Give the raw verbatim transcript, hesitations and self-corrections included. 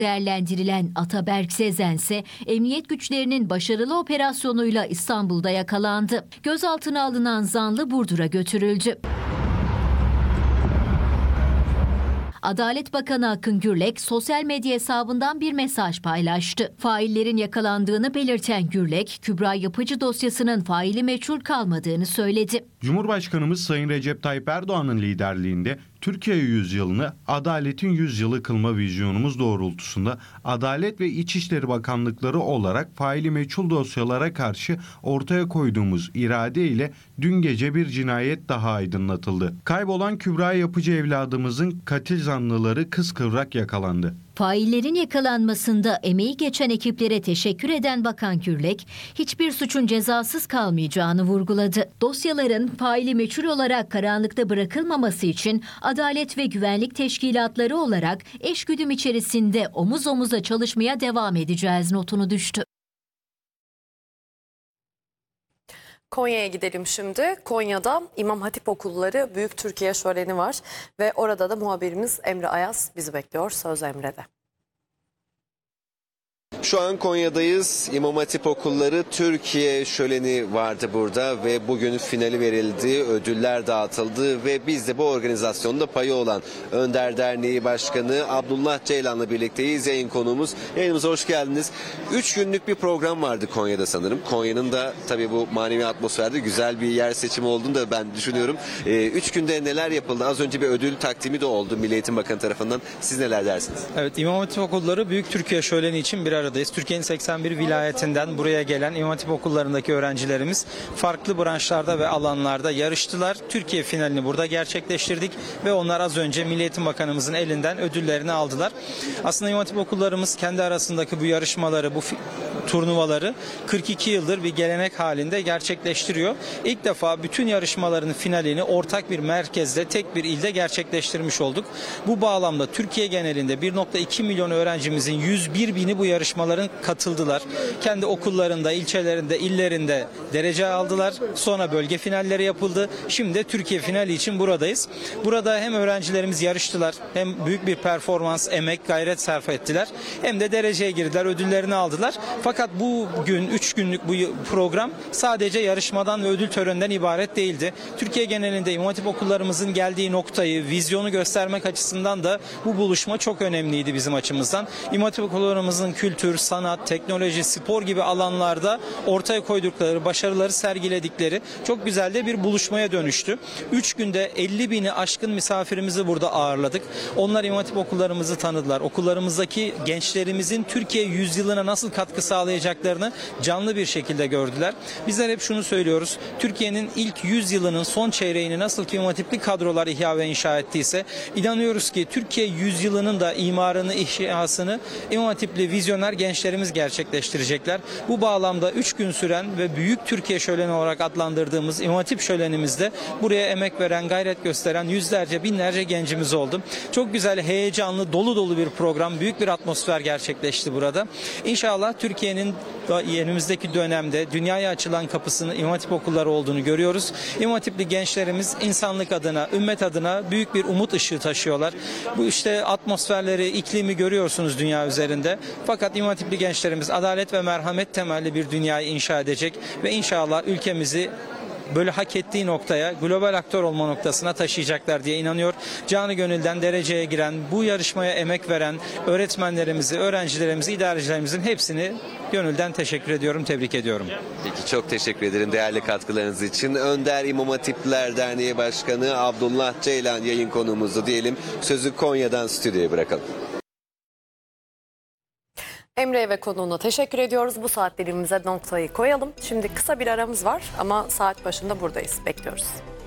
Değerlendirilen Ataberk Sezen ise emniyet güçlerinin başarılı operasyonuyla İstanbul'da yakalandı. Gözaltına alınan zanlı Burdur'a götürüldü. Adalet Bakanı Akın Gürlek sosyal medya hesabından bir mesaj paylaştı. Faillerin yakalandığını belirten Gürlek, Kübra Yapıcı dosyasının faili meçhul kalmadığını söyledi. Cumhurbaşkanımız Sayın Recep Tayyip Erdoğan'ın liderliğinde Türkiye yüzyılını adaletin yüzyılı kılma vizyonumuz doğrultusunda Adalet ve İçişleri Bakanlıkları olarak faili meçhul dosyalara karşı ortaya koyduğumuz irade ile dün gece bir cinayet daha aydınlatıldı. Kaybolan Kübra Yapıcı evladımızın katil zanlıları kıskıvrak yakalandı. Faillerin yakalanmasında emeği geçen ekiplere teşekkür eden Bakan Gürlek, hiçbir suçun cezasız kalmayacağını vurguladı. Dosyaların faili meçhul olarak karanlıkta bırakılmaması için Adalet ve Güvenlik Teşkilatları olarak eşgüdüm içerisinde omuz omuza çalışmaya devam edeceğiz notunu düştü. Konya'ya gidelim şimdi. Konya'da İmam Hatip Okulları Büyük Türkiye Şöleni var ve orada da muhabirimiz Emre Ayaz bizi bekliyor. Söz Emre'de. Şu an Konya'dayız. İmam Hatip Okulları Türkiye Şöleni vardı burada ve bugün finali verildi, ödüller dağıtıldı ve biz de bu organizasyonda payı olan Önder Derneği Başkanı Abdullah Ceylan'la birlikteyiz. Yayın konuğumuz. Yayınımıza hoş geldiniz. Üç günlük bir program vardı Konya'da sanırım. Konya'nın da tabii bu manevi atmosferde güzel bir yer seçimi olduğunu da ben düşünüyorum. Ee, üç günde neler yapıldı? Az önce bir ödül takdimi de oldu Milli Eğitim Bakanı tarafından. Siz neler dersiniz? Evet, İmam Hatip Okulları Büyük Türkiye Şöleni için bir aradayız. Türkiye'nin seksen bir vilayetinden buraya gelen İmam Hatip Okullarındaki öğrencilerimiz farklı branşlarda ve alanlarda yarıştılar. Türkiye finalini burada gerçekleştirdik ve onlar az önce Milli Eğitim Bakanımızın elinden ödüllerini aldılar. Aslında İmam Hatip Okullarımız kendi arasındaki bu yarışmaları, bu turnuvaları kırk iki yıldır bir gelenek halinde gerçekleştiriyor. İlk defa bütün yarışmaların finalini ortak bir merkezde, tek bir ilde gerçekleştirmiş olduk. Bu bağlamda Türkiye genelinde bir nokta iki milyon öğrencimizin yüz bir bini bu yarışmaların katıldılar. Kendi okullarında, ilçelerinde, illerinde derece aldılar. Sonra bölge finalleri yapıldı. Şimdi de Türkiye finali için buradayız. Burada hem öğrencilerimiz yarıştılar, hem büyük bir performans, emek, gayret sarf ettiler. Hem de dereceye girdiler, ödüllerini aldılar. Fakat bu gün, üç günlük bu program sadece yarışmadan ve ödül töreninden ibaret değildi. Türkiye genelinde İmam Hatip Okullarımızın geldiği noktayı, vizyonu göstermek açısından da bu buluşma çok önemliydi bizim açımızdan. İmam Hatip Okullarımızın kültür, sanat, teknoloji, spor gibi alanlarda ortaya koydukları, başarıları sergiledikleri çok güzel de bir buluşmaya dönüştü. Üç günde elli bini aşkın misafirimizi burada ağırladık. Onlar İmam Hatip Okullarımızı tanıdılar. Okullarımızdaki gençlerimizin Türkiye yüzyılına nasıl katkı sağlayacaklarını canlı bir şekilde gördüler. Bizler hep şunu söylüyoruz. Türkiye'nin ilk yüz yılının son çeyreğini nasıl ki İmam Hatipli kadrolar ihya ve inşa ettiyse, inanıyoruz ki Türkiye yüzyılının da imarını, inşasını İmam Hatipli vizyoner gençlerimiz gerçekleştirecekler. Bu bağlamda üç gün süren ve Büyük Türkiye Şöleni olarak adlandırdığımız İmam Hatip Şölenimizde buraya emek veren, gayret gösteren yüzlerce, binlerce gencimiz oldu. Çok güzel, heyecanlı, dolu dolu bir program, büyük bir atmosfer gerçekleşti burada. İnşallah Türkiye'nin önümüzdeki dönemde dünyaya açılan kapısının İmam Hatip Okulları olduğunu görüyoruz. İmam Hatipli gençlerimiz insanlık adına, ümmet adına büyük bir umut ışığı taşıyorlar. Bu işte atmosferleri, iklimi görüyorsunuz dünya üzerinde. Fakat İmam Hatipli gençlerimiz adalet ve merhamet temelli bir dünyayı inşa edecek ve inşallah ülkemizi böyle hak ettiği noktaya, global aktör olma noktasına taşıyacaklar diye inanıyor. Canı gönülden dereceye giren, bu yarışmaya emek veren öğretmenlerimizi, öğrencilerimizi, idarecilerimizin hepsini gönülden teşekkür ediyorum, tebrik ediyorum. Peki, çok teşekkür ederim değerli katkılarınız için. Önder İmam Hatipler Derneği Başkanı Abdullah Ceylan yayın konuğumuzdu diyelim. Sözü Konya'dan stüdyoya bırakalım. Emre ve konuğuna teşekkür ediyoruz. Bu saat dilimimize noktayı koyalım. Şimdi kısa bir aramız var ama saat başında buradayız. Bekliyoruz.